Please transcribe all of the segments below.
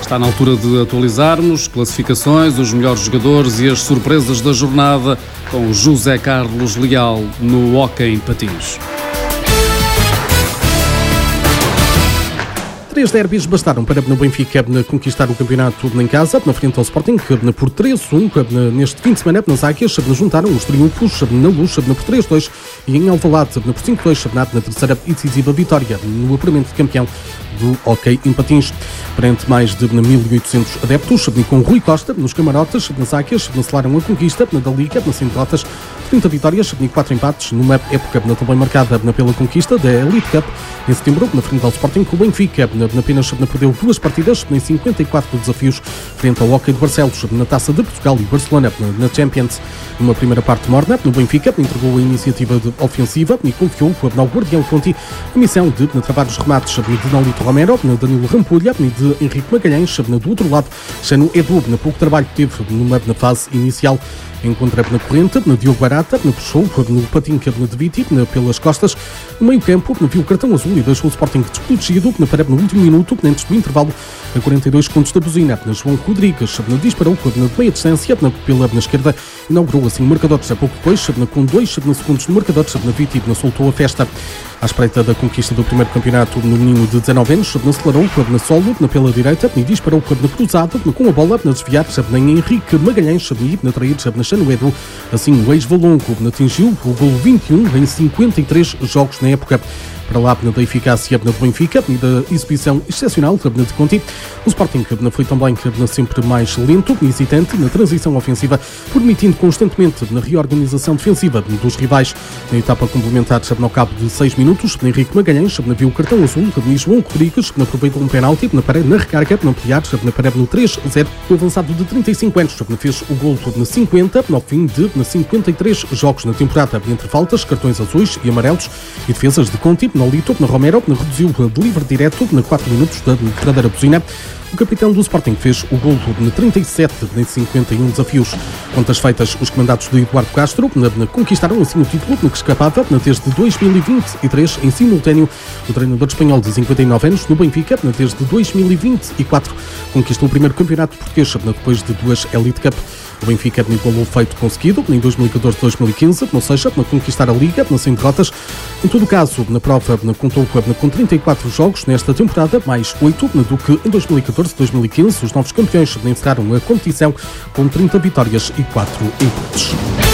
Está na altura de atualizarmos classificações, os melhores jogadores e as surpresas da jornada com José Carlos Leal no Hóquei em Patins. 3 derbys bastaram para o Benfica conquistar o campeonato em casa, na frente ao Sporting, por 3-1. Neste fim de semana, nas Águias, juntaram os triunfos na Luz, por 3-2, e em Alvalade, por 5-2, na terceira e decisiva vitória no apuramento de campeão do Hóquei em Patins. Perante mais de 1.800 adeptos, com Rui Costa nos camarotes, nas Águias, selaram a conquista da Liga, sem derrotas, 30 vitórias e 4 empates, numa época também marcada pela conquista da Elite Cup. Em setembro, na frente ao Sporting, o Benfica apenas perdeu 2 partidas em 54 desafios frente ao Hóquei de Barcelos, na Taça de Portugal e Barcelona na Champions. Numa primeira parte morna, o Benfica entregou a iniciativa ofensiva e confiou ao Guardião Conti a missão de travar os remates de Nolito Romero, Danilo Rampolha e de Henrique Magalhães. Do outro lado, Chano Edu, pouco trabalho que teve na fase inicial, encontra na corrente, Diogo Barata, puxou no patinca de Viti pelas costas. No meio campo, viu o cartão azul e deixou o Sporting desprotegido para no último minuto, antes do intervalo, a 42 segundos da buzina. João Rodrigues disparou na meia distância pela esquerda, inaugurou assim o marcador. A pouco depois, com 2 segundos no marcador, Viti soltou a festa. À espreita da conquista do primeiro campeonato no menino de 19 anos, acelerou na solo pela direita e disparou na cruzado com a bola na desviar em Henrique Magalhães e na trair na Chano Edu. Assim, o ex-Valongo atingiu o gol 21 em 53 jogos na época. Para lá da eficácia do Benfica e da exibição excepcional de Conti, o Sporting foi também sempre mais lento e hesitante na transição ofensiva, permitindo constantemente na reorganização defensiva dos rivais. Na etapa complementar, ao cabo de 6 minutos, Henrique Magalhães viu o cartão azul de João Rodrigues, aproveitou um penalti na recarga, na ampliar, no 3-0. O avançado de 35 anos fez o gol na 50, no fim de 53 jogos na temporada, entre faltas, cartões azuis e amarelos e defesas de Conti. Nolito Romero reduziu de livre direto na 4 minutos da verdadeira buzina. O capitão do Sporting fez o golo de 37 em 51 desafios. Contas feitas, os comandados de Eduardo Castro conquistaram assim o título que escapava desde 2023 em simultâneo. O treinador espanhol de 59 anos no Benfica, desde 2024, conquistou o primeiro campeonato português depois de 2 Elite Cup. O Benfica igualou o feito conseguido em 2014-2015, ou seja, conquistar a Liga sem derrotas. Em todo o caso, na prova contou com 34 jogos nesta temporada, mais 8 do que em 2014-2015. Os novos campeões encerraram a competição com 30 vitórias e 4 empates.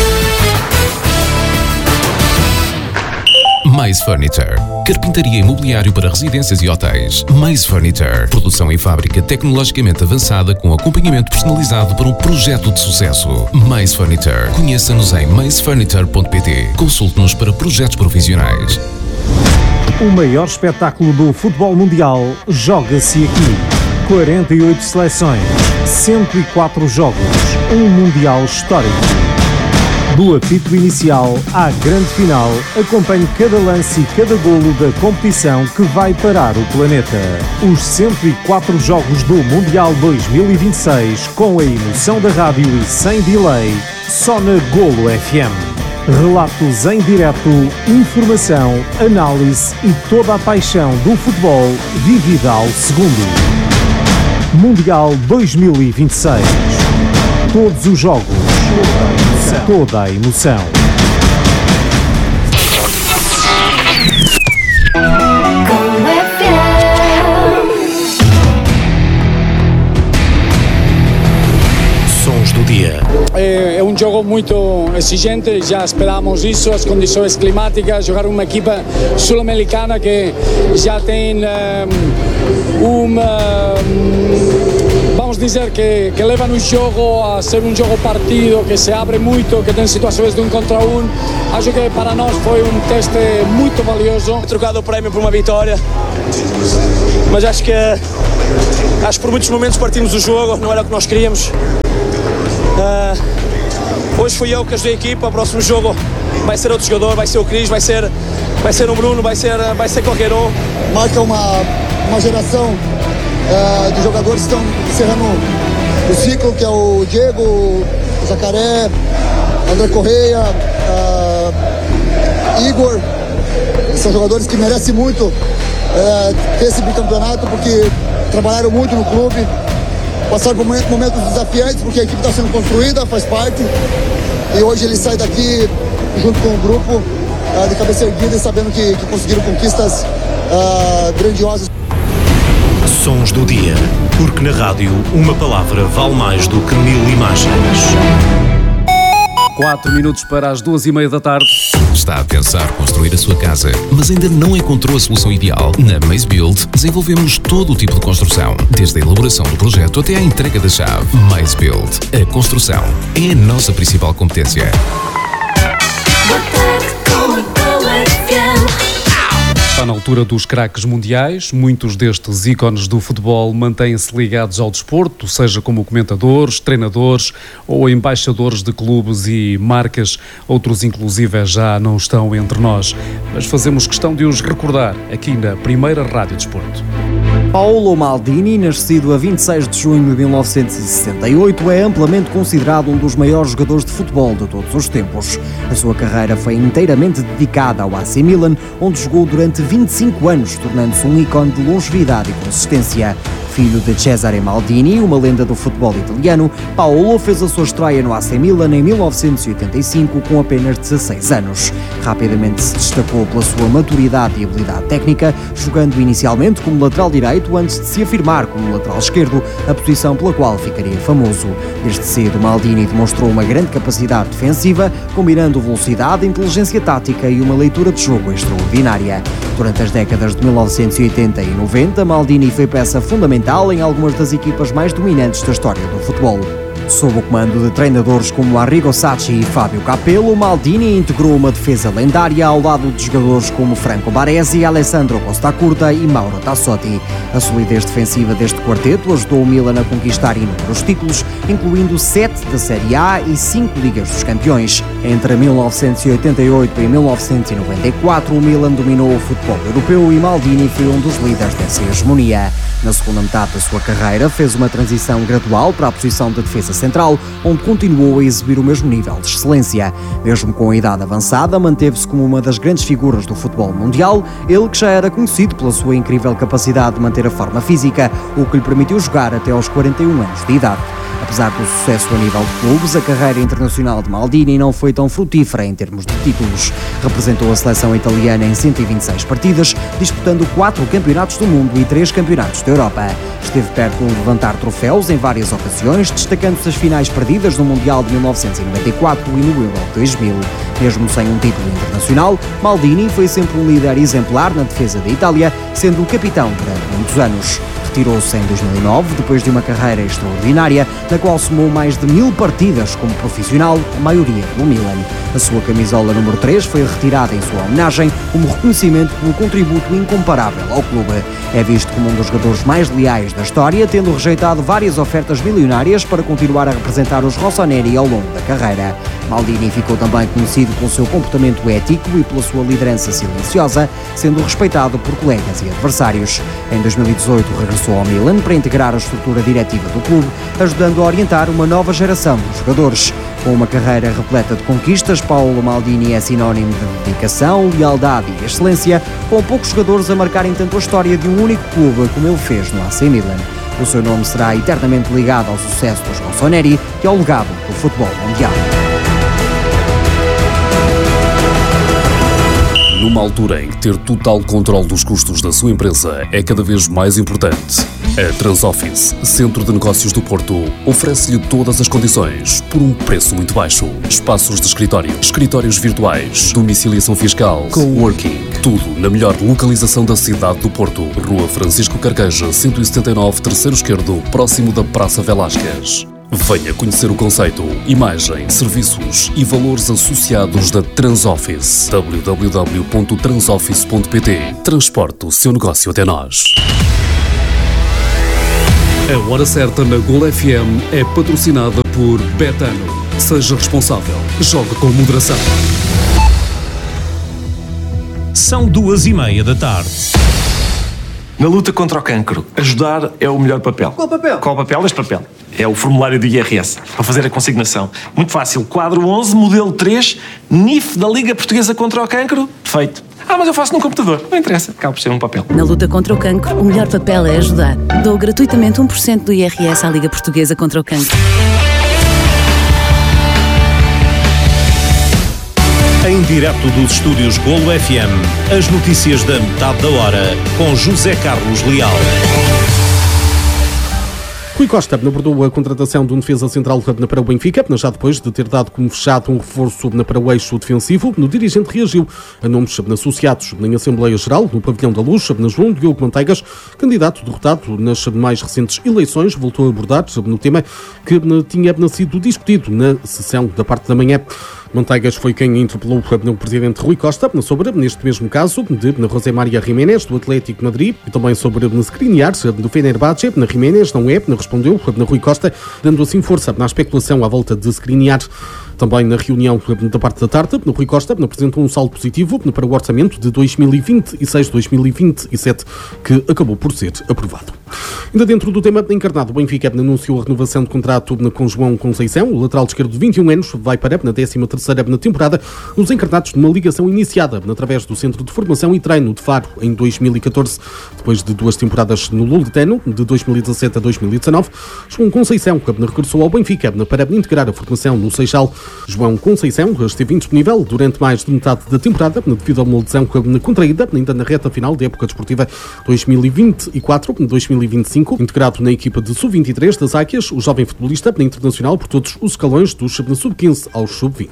Mais Furniture. Carpintaria e mobiliário para residências e hotéis. Mais Furniture. Produção em fábrica tecnologicamente avançada com acompanhamento personalizado para um projeto de sucesso. Mais Furniture. Conheça-nos em maisfurniture.pt. Consulte-nos para projetos profissionais. O maior espetáculo do futebol mundial joga-se aqui. 48 seleções, 104 jogos, um mundial histórico. Do apito inicial à grande final, acompanhe cada lance e cada golo da competição que vai parar o planeta. Os 104 jogos do Mundial 2026, com a emoção da rádio e sem delay, só na Golo FM. Relatos em direto, informação, análise e toda a paixão do futebol vivida ao segundo. Mundial 2026. Todos os jogos, toda a emoção. Sons do dia. É um jogo muito exigente, já esperávamos isso, as condições climáticas, jogar uma equipa sul-americana que já tem vamos dizer que leva no jogo a ser um jogo partido, que se abre muito, que tem situações de 1 contra 1. Acho que para nós foi um teste muito valioso. Trocado o prémio por uma vitória, mas acho que por muitos momentos partimos o jogo, não era o que nós queríamos. Hoje fui eu que ajudei a equipa, o próximo jogo vai ser outro jogador, vai ser o Cris, vai ser o Bruno, vai ser qualquer um. Marca uma geração de jogadores que estão encerrando o ciclo, que é o Diego, o Jacaré, André Correia, Igor. São jogadores que merecem muito ter esse bicampeonato, porque trabalharam muito no clube, passar por momentos desafiantes, porque a equipe está sendo construída, faz parte. E hoje ele sai daqui junto com o grupo de cabeça erguida e sabendo que conseguiram conquistas grandiosas. Sons do dia, porque na rádio uma palavra vale mais do que 1000 imagens. 4 minutos para as 2:30 da tarde. Está a pensar construir a sua casa, mas ainda não encontrou a solução ideal? Na Maze Build desenvolvemos todo o tipo de construção, desde a elaboração do projeto até à entrega da chave. Maze Build. A construção é a nossa principal competência. Está na altura dos craques mundiais. Muitos destes ícones do futebol mantêm-se ligados ao desporto, seja como comentadores, treinadores ou embaixadores de clubes e marcas. Outros, inclusive, já não estão entre nós. Mas fazemos questão de os recordar aqui na primeira Rádio Desporto. Paolo Maldini, nascido a 26 de junho de 1968, é amplamente considerado um dos maiores jogadores de futebol de todos os tempos. A sua carreira foi inteiramente dedicada ao AC Milan, onde jogou durante 25 anos, tornando-se um ícone de longevidade e consistência. Filho de Cesare Maldini, uma lenda do futebol italiano, Paolo fez a sua estreia no AC Milan em 1985 com apenas 16 anos. Rapidamente se destacou pela sua maturidade e habilidade técnica, jogando inicialmente como lateral direito antes de se afirmar como lateral esquerdo, a posição pela qual ficaria famoso. Desde cedo, Maldini demonstrou uma grande capacidade defensiva, combinando velocidade, inteligência tática e uma leitura de jogo extraordinária. Durante as décadas de 1980 e 90, Maldini foi peça fundamental em algumas das equipas mais dominantes da história do futebol. Sob o comando de treinadores como Arrigo Sacchi e Fábio Capello, Maldini integrou uma defesa lendária ao lado de jogadores como Franco Baresi, Alessandro Costa Curta e Mauro Tassotti. A solidez defensiva deste quarteto ajudou o Milan a conquistar inúmeros títulos, incluindo 7 da Série A e 5 Ligas dos Campeões. Entre 1988 e 1994, o Milan dominou o futebol europeu e Maldini foi um dos líderes dessa hegemonia. Na segunda metade da sua carreira, fez uma transição gradual para a posição de defesa central, onde continuou a exibir o mesmo nível de excelência. Mesmo com a idade avançada, manteve-se como uma das grandes figuras do futebol mundial, ele que já era conhecido pela sua incrível capacidade de manter a forma física, o que lhe permitiu jogar até aos 41 anos de idade. Apesar do sucesso a nível de clubes, a carreira internacional de Maldini não foi tão frutífera em termos de títulos. Representou a seleção italiana em 126 partidas, disputando 4 campeonatos do mundo e 3 campeonatos da Europa. Esteve perto de levantar troféus em várias ocasiões, destacando-se as finais perdidas no Mundial de 1994 e no Euro 2000. Mesmo sem um título internacional, Maldini foi sempre um líder exemplar na defesa da Itália, sendo o capitão durante muitos anos. Retirou-se em 2009, depois de uma carreira extraordinária, na qual somou mais de 1000 partidas como profissional, a maioria pelo Milan. A sua camisola número 3 foi retirada em sua homenagem, como reconhecimento pelo contributo incomparável ao clube. É visto como um dos jogadores mais leais da história, tendo rejeitado várias ofertas milionárias para continuar a representar os rossoneri ao longo da carreira. Maldini ficou também conhecido pelo seu comportamento ético e pela sua liderança silenciosa, sendo respeitado por colegas e adversários. Em 2018 regressou ao Milan para integrar a estrutura diretiva do clube, ajudando a orientar uma nova geração de jogadores. Com uma carreira repleta de conquistas, Paolo Maldini é sinónimo de dedicação, lealdade e excelência, com poucos jogadores a marcarem tanto a história de um único clube como ele fez no AC Milan. O seu nome será eternamente ligado ao sucesso dos rossoneri e ao legado do futebol mundial. Numa altura em que ter total controle dos custos da sua empresa é cada vez mais importante, a Transoffice, Centro de Negócios do Porto, oferece-lhe todas as condições por um preço muito baixo. Espaços de escritório, escritórios virtuais, domiciliação fiscal, coworking, tudo na melhor localização da cidade do Porto. Rua Francisco Carqueja, 179, terceiro esquerdo, próximo da Praça Velásquez. Venha conhecer o conceito, imagem, serviços e valores associados da Transoffice. www.transoffice.pt. Transporte o seu negócio até nós. A Hora Certa na Gol FM é patrocinada por Betano. Seja responsável. Jogue com moderação. São 2:30 da tarde. Na luta contra o cancro, ajudar é o melhor papel. Qual papel? Qual papel? Este papel. É o formulário do IRS, para fazer a consignação. Muito fácil. Quadro 11, modelo 3, NIF da Liga Portuguesa contra o Cancro. Feito. Mas eu faço num computador. Não interessa, acaba por ser um papel. Na luta contra o cancro, o melhor papel é ajudar. Dou gratuitamente 1% do IRS à Liga Portuguesa contra o Cancro. Em direto dos estúdios Golo FM, as notícias da metade da hora, com José Carlos Leal. Rui Costa abordou a contratação de um defesa central para o Benfica, já depois de ter dado como fechado um reforço para o eixo defensivo. O dirigente reagiu a nomes associados em Assembleia Geral, no Pavilhão da Luz. João Diogo Manteigas, candidato derrotado nas mais recentes eleições, voltou a abordar no tema que tinha sido discutido na sessão da parte da manhã. Manteigas foi quem interpelou o presidente Rui Costa sobre, neste mesmo caso, de José Maria Jiménez, do Atlético de Madrid, e também sobre Skriniar, do Fenerbahçe. Jiménez não respondeu Rui Costa, dando assim força na especulação à volta de Skriniar. Também na reunião da parte da tarde, Rui Costa apresentou um saldo positivo para o orçamento de 2026-2027, que acabou por ser aprovado. Ainda dentro do tema encarnado, o Benfica anunciou a renovação de contrato com João Conceição. O lateral esquerdo de 21 anos vai para a 13ª temporada nos encarnados numa ligação iniciada através do Centro de Formação e Treino de Faro em 2014. Depois de 2 temporadas no Lusitano, de 2017 a 2019, João Conceição regressou ao Benfica para integrar a formação no Seixal. João Conceição esteve indisponível durante mais de metade da temporada devido a uma lesão contraída ainda na reta final da época desportiva 2024-2025. Integrado na equipa de sub-23 das Águias, o jovem futebolista internacional por todos os escalões do sub-15 ao sub-20.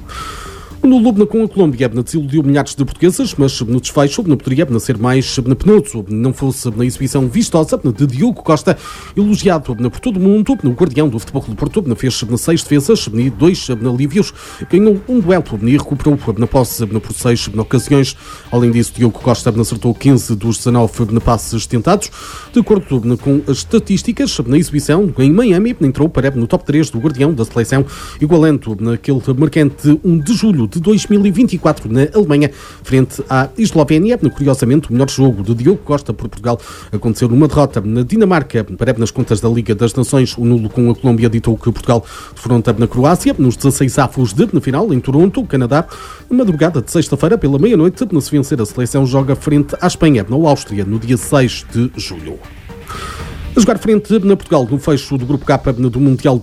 No Lubna com a Colômbia desiludiu milhares de portugueses, mas no desfecho poderia ser mais penoso. Não fosse na exibição vistosa de Diogo Costa, elogiado por todo o mundo. O guardião do Futebol Clube do Porto fez 6 defesas e 2 alívios, ganhou um duelo e recuperou na posse por 6 ocasiões. Além disso, Diogo Costa acertou 15 dos 19 passes tentados. De acordo com as estatísticas, na exibição em Miami entrou para no top 3 do guardião da seleção, igualando naquele marcante 1 de julho de 2024 na Alemanha, frente à Eslovénia. Curiosamente, o melhor jogo de Diogo Costa por Portugal aconteceu numa derrota na Dinamarca. Para nas contas da Liga das Nações, o nulo com a Colômbia ditou que Portugal defronta na Croácia, nos 16 avos de final, em Toronto, Canadá. Na madrugada de sexta-feira, pela meia-noite, se vencer, a seleção joga frente à Espanha, na Áustria, no dia 6 de julho. A jogar frente na Portugal no fecho do Grupo K do Mundial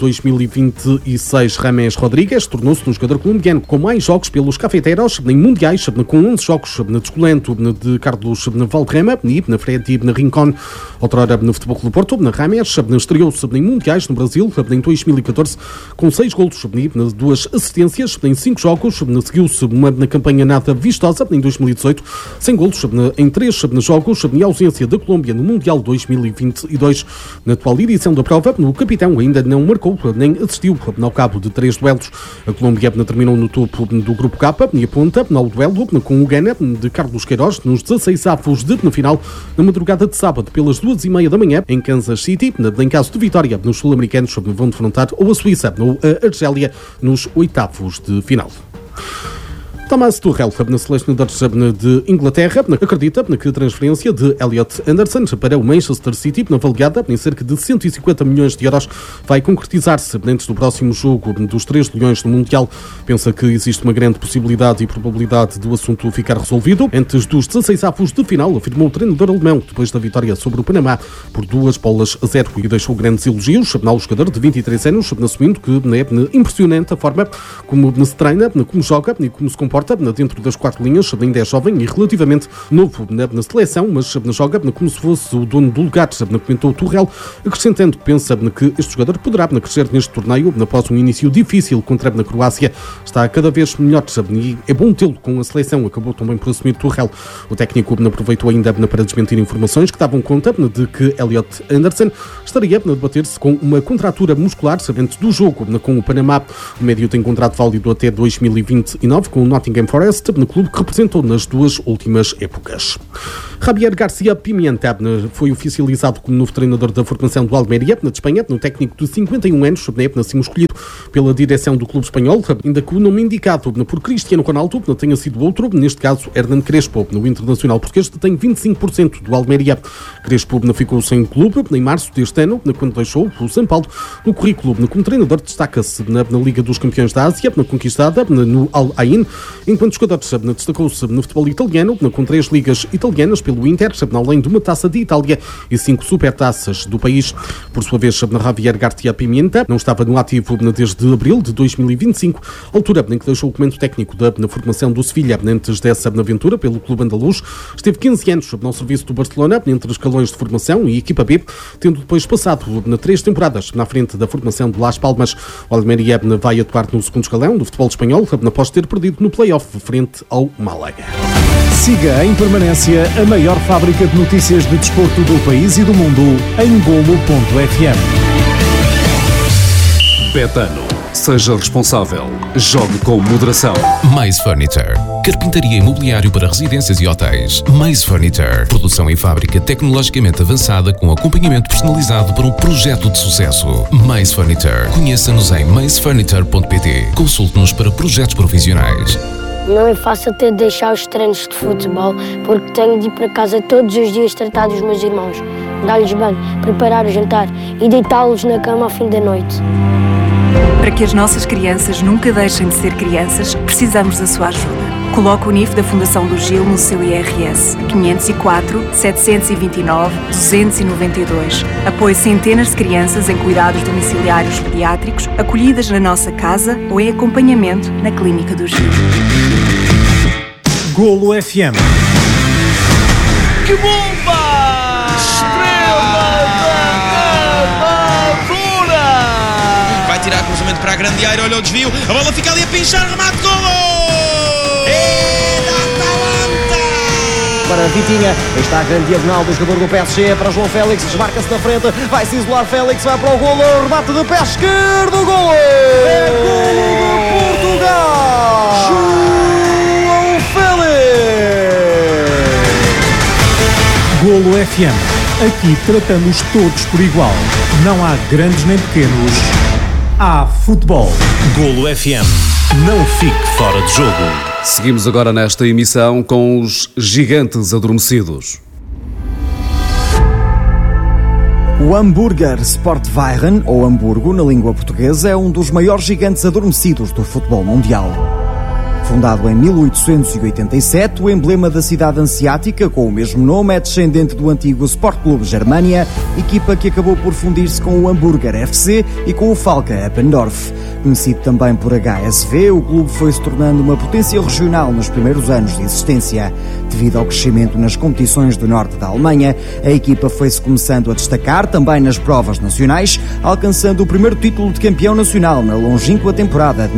2026, James Rodríguez tornou-se um jogador colombiano com mais jogos pelos cafeteros em mundiais, com 11 jogos descolento de Carlos Valderrama e na Freddy Rincón. Outrora no Futebol Clube do Porto, na James estreou-se em mundiais no Brasil em 2014 com 6 golos e 2 assistências em 5 jogos. Seguiu-se uma campanha nada vistosa em 2018, sem golos em 3 jogos e ausência da Colômbia no Mundial 2022. Na atual edição da prova, o capitão ainda não marcou nem assistiu ao cabo de 3 duelos. A Colômbia terminou no topo do Grupo K e aponta ao duelo com o Ghana de Carlos Queiroz nos 16 avos de final, na madrugada de sábado, pelas 2h30 da manhã, em Kansas City. Em caso de vitória, os sul-americanos vão defrontar ou a Suíça ou a Argélia nos 8avos de final. Thomas Tuchel, selecionador de Inglaterra, acredita que a transferência de Elliot Anderson para o Manchester City, avaliada em cerca de 150 milhões de euros, vai concretizar-se antes do próximo jogo dos 3 Leões do Mundial. Pensa que existe uma grande possibilidade e probabilidade do assunto ficar resolvido antes dos 16 avos de final, afirmou o treinador alemão, depois da vitória sobre o Panamá por 2-0, e deixou grandes elogios ao jogador de 23 anos, assumindo que é impressionante a forma como se treina, como joga e como se comporta dentro das 4 linhas. Ainda é jovem e relativamente novo na seleção, mas joga como se fosse o dono do lugar, comentou Tuchel, acrescentando que pensa que este jogador poderá crescer neste torneio após um início difícil contra a Croácia. Está cada vez melhor e é bom tê-lo com a seleção, acabou também por assumir Tuchel. O técnico aproveitou ainda para desmentir informações que davam conta de que Elliot Anderson estaria a debater-se com uma contratura muscular antes do jogo com o Panamá. O médio tem contrato válido até 2029 com o Nottingham Forest, no clube que representou nas 2 últimas épocas. Javier García Pimienta foi oficializado como novo treinador da formação do Almeria, de Espanha, no técnico de 51 anos, assim escolhido pela direção do clube espanhol, ainda que o nome indicado por Cristiano Ronaldo tenha sido outro, neste caso Hernán Crespo. No internacional português tem 25% do Almeria. Crespo ficou sem clube em março deste ano, quando deixou o São Paulo. No currículo como treinador destaca-se na Liga dos Campeões da Ásia, conquistada no Al Ain, Enquanto jogador destacou-se no futebol italiano, com 3 ligas italianas pelo Inter, além de uma taça de Itália e 5 supertaças do país. Por sua vez, Javier García Pimienta não estava no ativo desde abril de 2025, altura em que deixou o comando técnico na formação do Sevilha. Antes dessa aventura pelo clube andaluz, esteve 15 anos no serviço do Barcelona, entre escalões de formação e equipa B, tendo depois passado 3 temporadas na frente da formação de Las Palmas. O Almeria vai atuar no segundo escalão do futebol espanhol, após ter perdido no play-off frente ao Málaga. Siga em permanência a maior fábrica de notícias de desporto do país e do mundo em Golo.fm. Betano. Seja responsável. Jogue com moderação. Mais Furniture. Carpintaria e mobiliário para residências e hotéis. Mais Furniture. Produção em fábrica tecnologicamente avançada com acompanhamento personalizado para um projeto de sucesso. Mais Furniture. Conheça-nos em maisfurniture.pt. Consulte-nos para projetos profissionais. Não é fácil ter de deixar os treinos de futebol, porque tenho de ir para casa todos os dias tratar dos meus irmãos, dar-lhes banho, preparar o jantar e deitá-los na cama ao fim da noite. Para que as nossas crianças nunca deixem de ser crianças, precisamos da sua ajuda. Coloque o NIF da Fundação do Gil no seu IRS 504 729 292. Apoie centenas de crianças em cuidados domiciliários pediátricos, acolhidas na nossa casa ou em acompanhamento na Clínica do Gil. Golo FM. Que bomba! Vai tirar cruzamento para a grande área, olha o desvio, a bola fica ali a pinchar, remate, golo! Para Vitinha, está a grande diagonal do jogador do PSG para João Félix, desmarca-se na frente, vai-se isolar Félix, vai para o golo, remate de pé esquerdo, golo! É golo de Portugal! João Félix! Golo FM. Aqui tratamos todos por igual. Não há grandes nem pequenos. Há futebol. Golo FM. Não fique fora de jogo. Seguimos agora nesta emissão com os gigantes adormecidos. O Hamburger Sportverein, ou Hamburgo na língua portuguesa, é um dos maiores gigantes adormecidos do futebol mundial. Fundado em 1887, o emblema da cidade hanseática, com o mesmo nome, é descendente do antigo Sport Club Germania, equipa que acabou por fundir-se com o Hamburger FC e com o Falke Eppendorf. Conhecido também por HSV, o clube foi se tornando uma potência regional nos primeiros anos de existência. Devido ao crescimento nas competições do norte da Alemanha, a equipa foi-se começando a destacar também nas provas nacionais, alcançando o primeiro título de campeão nacional na longínqua temporada de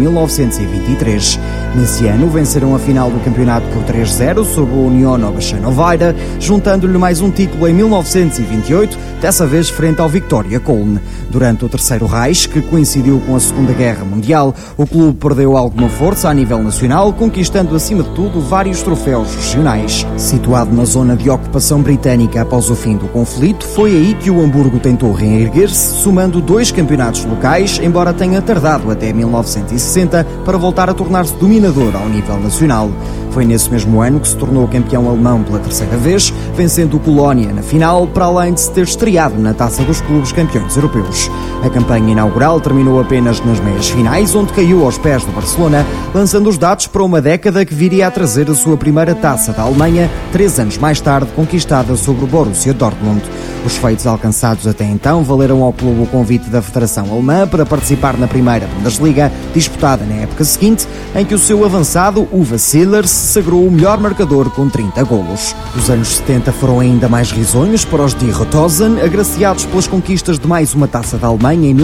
1923. Nesse ano, venceram a final do campeonato por 3-0 sobre o Union Oberschöneweide, juntando-lhe mais um título em 1928, dessa vez frente ao Viktoria Köln. Durante o Terceiro Reich, que coincidiu com a Segunda Guerra Mundial, o clube perdeu alguma força a nível nacional, conquistando acima de tudo vários troféus regionais. Situado na zona de ocupação britânica após o fim do conflito, foi aí que o Hamburgo tentou reerguer-se, somando 2 campeonatos locais, embora tenha tardado até 1960 para voltar a tornar-se dominador ao nível nacional. Foi nesse mesmo ano que se tornou campeão alemão pela terceira vez, vencendo o Colónia na final, para além de se ter estreado na Taça dos Clubes Campeões Europeus. A campanha inaugural terminou apenas nas meias finais, onde caiu aos pés do Barcelona, lançando os dados para uma década que viria a trazer a sua primeira Taça da Alemanha, 3 anos mais tarde conquistada sobre o Borussia Dortmund. Os feitos alcançados até então valeram ao clube o convite da Federação Alemã para participar na primeira Bundesliga, disputada na época seguinte, em que o seu avançado, Uwe Seeler, se sagrou o melhor marcador com 30 golos. Os anos 70 foram ainda mais risonhos para os Die Rotosen, agraciados pelas conquistas de mais uma Taça da Alemanha em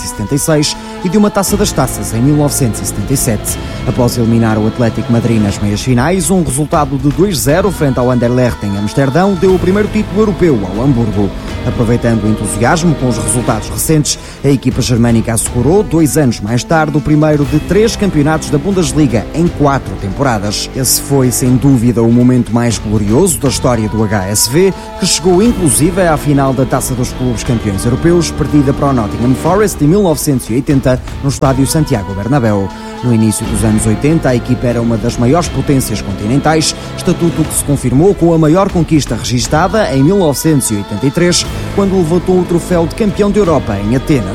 1976 e de uma Taça das Taças em 1977. Após eliminar o Atlético Madrid nas meias finais, um resultado de 2-0 frente ao Anderlecht em Amsterdão deu o primeiro título europeu ao Hamburgo. Aproveitando o entusiasmo com os resultados recentes, a equipa germânica assegurou, 2 anos mais tarde, o primeiro de 3 campeonatos da Bundesliga em 4 temporadas. Esse foi, sem dúvida, o momento mais glorioso da história do HSV, que chegou inclusive à final da Taça dos Clubes Campeões Europeus, perdida para o Nottingham Forest em 1980, no estádio Santiago Bernabéu. No início dos anos 80, a equipa era uma das maiores potências continentais, estatuto que se confirmou com a maior conquista registada em 1983, quando levantou o troféu de campeão da Europa em Atenas.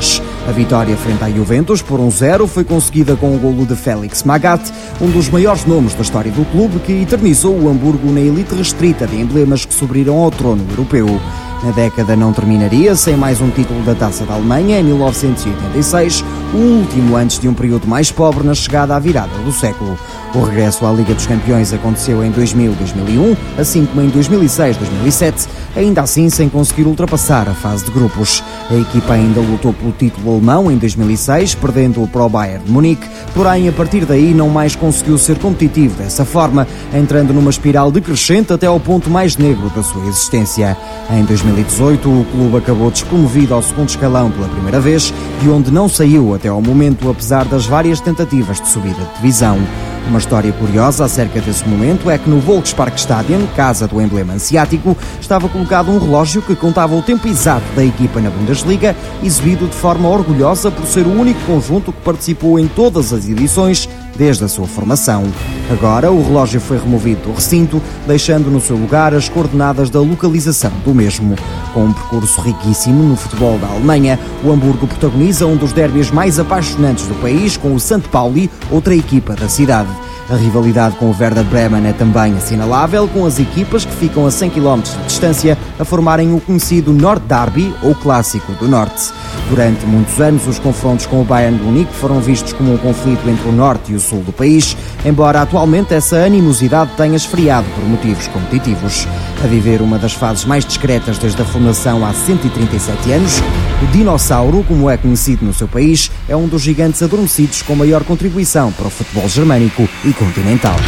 A vitória frente à Juventus por 1-0 foi conseguida com o golo de Félix Magath, um dos maiores nomes da história do clube, que eternizou o Hamburgo na elite restrita de emblemas que subiram ao trono europeu. Na década não terminaria sem mais um título da Taça da Alemanha, em 1986, o último antes de um período mais pobre na chegada à virada do século. O regresso à Liga dos Campeões aconteceu em 2000-2001, assim como em 2006-2007, ainda assim sem conseguir ultrapassar a fase de grupos. A equipa ainda lutou pelo título alemão em 2006, perdendo-o para o Bayern de Munique, porém a partir daí não mais conseguiu ser competitivo dessa forma, entrando numa espiral decrescente até ao ponto mais negro da sua existência. Em 2018, o clube acabou despromovido ao segundo escalão pela primeira vez, de onde não saiu até ao momento, apesar das várias tentativas de subida de divisão. Uma história curiosa acerca desse momento é que no Volksparkstadion, casa do emblema asiático, estava colocado um relógio que contava o tempo exato da equipa na Bundesliga, exibido de forma orgulhosa por ser o único conjunto que participou em todas as edições desde a sua formação. Agora, o relógio foi removido do recinto, deixando no seu lugar as coordenadas da localização do mesmo. Com um percurso riquíssimo no futebol da Alemanha, o Hamburgo protagoniza um dos derbys mais apaixonantes do país com o St. Pauli, outra equipa da cidade. A rivalidade com o Werder Bremen é também assinalável, com as equipas que ficam a 100 km de distância a formarem o conhecido Nord-Derby, ou Clássico do Norte. Durante muitos anos, os confrontos com o Bayern de Munique foram vistos como um conflito entre o norte e o sul do país, embora atualmente essa animosidade tenha esfriado por motivos competitivos. A viver uma das fases mais discretas desde a fundação há 137 anos, o Dinossauro, como é conhecido no seu país, é um dos gigantes adormecidos com maior contribuição para o futebol germânico e continental.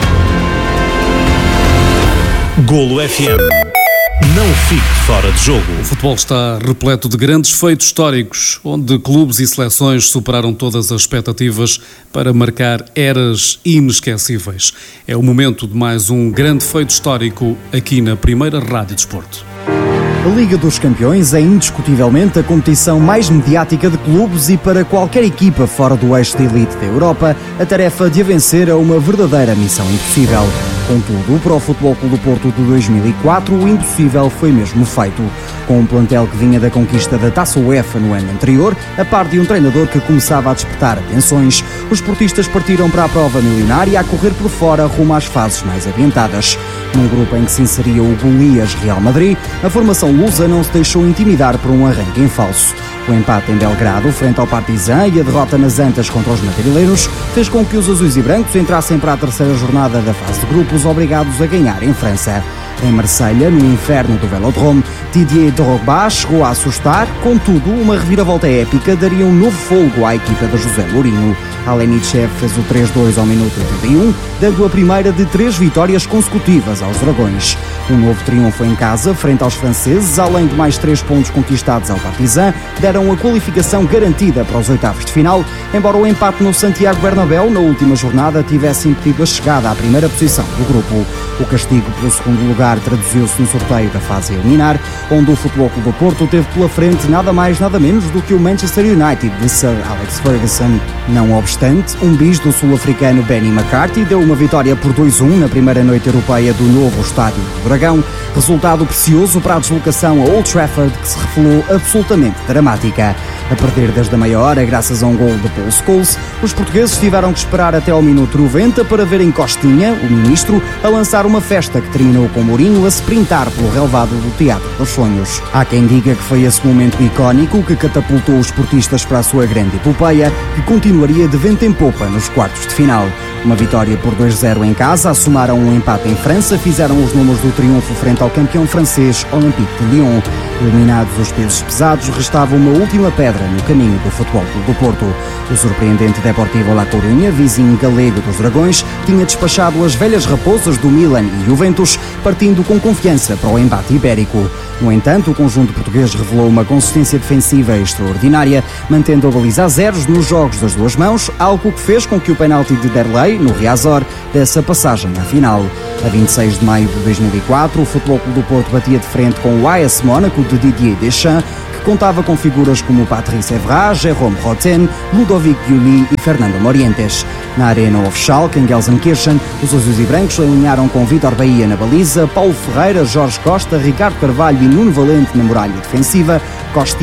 Golo FM. Não fique fora de jogo. O futebol está repleto de grandes feitos históricos, onde clubes e seleções superaram todas as expectativas para marcar eras inesquecíveis. É o momento de mais um grande feito histórico aqui na Primeira Rádio Desporto. A Liga dos Campeões é indiscutivelmente a competição mais mediática de clubes e para qualquer equipa fora do eixo de elite da Europa, a tarefa de a vencer é uma verdadeira missão impossível. Contudo, para o Futebol Clube do Porto de 2004, o impossível foi mesmo feito. Com um plantel que vinha da conquista da Taça UEFA no ano anterior, a par de um treinador que começava a despertar atenções, os portistas partiram para a prova milionária a correr por fora rumo às fases mais adiantadas. Num grupo em que se inseria o Golias Real Madrid, a formação lusa não se deixou intimidar por um arranque em falso. O empate em Belgrado, frente ao Partizan, e a derrota nas Antas contra os madrilenos fez com que os azuis e brancos entrassem para a terceira jornada da fase de grupos, obrigados a ganhar em França. Em Marselha, no inferno do Velodrome, Didier Drogba chegou a assustar, contudo, uma reviravolta épica daria um novo fôlego à equipa de José Mourinho. Alenichev fez o 3-2 ao minuto 81, dando a primeira de 3 vitórias consecutivas aos Dragões. Um novo triunfo em casa, frente aos franceses, além de mais 3 pontos conquistados ao Partizan, deram a qualificação garantida para os oitavos de final, embora o empate no Santiago Bernabéu na última jornada tivesse impedido a chegada à primeira posição do grupo. O castigo pelo segundo lugar traduziu-se no sorteio da fase a eliminar, onde o Futebol Clube do Porto teve pela frente nada mais nada menos do que o Manchester United de Sir Alex Ferguson. Não obstante, um bis do sul-africano Benny McCarthy deu uma vitória por 2-1 na primeira noite europeia do novo estádio do Dragão, resultado precioso para a deslocação a Old Trafford, que se revelou absolutamente dramática. A perder desde a meia hora, graças a um gol de Paul Scholes, os portugueses tiveram que esperar até ao minuto 90 para verem Costinha, o ministro, a lançar uma festa que terminou com Mourinho a sprintar pelo relvado do Teatro dos Sonhos. Há quem diga que foi esse momento icónico que catapultou os portistas para a sua grande epopeia, que continuaria de vento em popa nos quartos de final. Uma vitória por 2-0 em casa, assomaram um empate em França, fizeram os números do triunfo frente ao campeão francês Olympique de Lyon. Eliminados os pesos pesados, restava uma última pedra no caminho do Futebol Clube do Porto. O surpreendente Deportivo La Coruña, vizinho galego dos Dragões, tinha despachado as velhas raposas do Milan e Juventus, partindo com confiança para o embate ibérico. No entanto, o conjunto português revelou uma consistência defensiva extraordinária, mantendo a baliza a zeros nos jogos das duas mãos, algo que fez com que o penalti de Derlei, no Riazor, desse a passagem à final. A 26 de maio de 2004, o Futebol Clube do Porto batia de frente com o AS Mónaco de Didier Deschamps, que contava com figuras como Patrice Evra, Jérôme Rotten, Ludovic Giuli e Fernando Morientes. Na Arena of Schalke, em Gelsenkirchen, os azuis e brancos alinharam com Vítor Bahia na baliza, Paulo Ferreira, Jorge Costa, Ricardo Carvalho e Nuno Valente na muralha defensiva, Costa